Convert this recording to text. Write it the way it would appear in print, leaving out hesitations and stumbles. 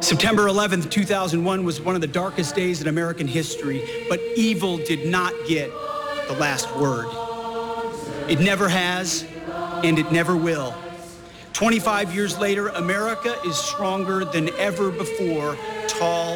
September 11th, 2001 was one of the darkest days in American history, but evil did not get the last word. It never has, and it never will. 25 years later, America is stronger than ever before, tall